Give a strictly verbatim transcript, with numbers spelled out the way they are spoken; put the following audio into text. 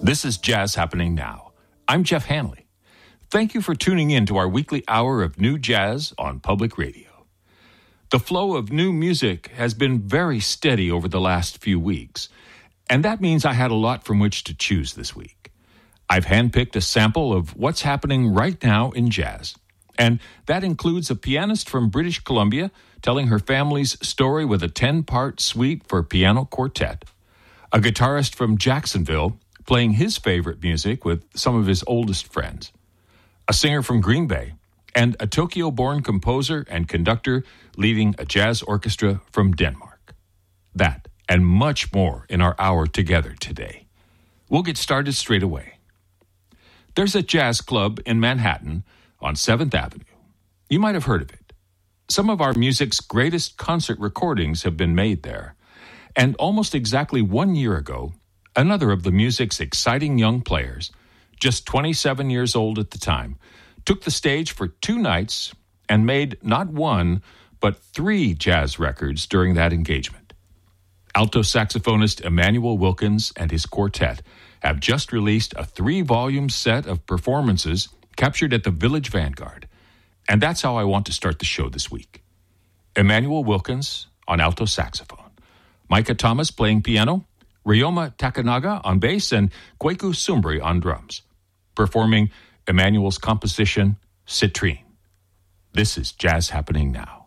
This is Jazz Happening Now. I'm Jeff Hanley. Thank you for tuning in to our weekly hour of new jazz on public radio. The flow of new music has been very steady over the last few weeks, and that means I had a lot from which to choose this week. I've handpicked a sample of what's happening right now in jazz, and that includes a pianist from British Columbia telling her family's story with a ten-part suite for piano quartet, a guitarist from Jacksonville playing his favorite music with some of his oldest friends, a singer from Green Bay, and a Tokyo-born composer and conductor leading a jazz orchestra from Denmark. That and much more in our hour together today. We'll get started straight away. There's a jazz club in Manhattan on seventh Avenue. You might have heard of it. Some of our music's greatest concert recordings have been made there. And almost exactly one year ago, another of the music's exciting young players, just twenty-seven years old at the time, took the stage for two nights and made not one, but three jazz records during that engagement. Alto saxophonist Emmanuel Wilkins and his quartet have just released a three-volume set of performances captured at the Village Vanguard. And that's how I want to start the show this week. Emmanuel Wilkins on alto saxophone, Micah Thomas playing piano, Ryoma Takanaga on bass, and Kweku Sumbri on drums, performing Emmanuel's composition, Citrine. This is Jazz Happening Now.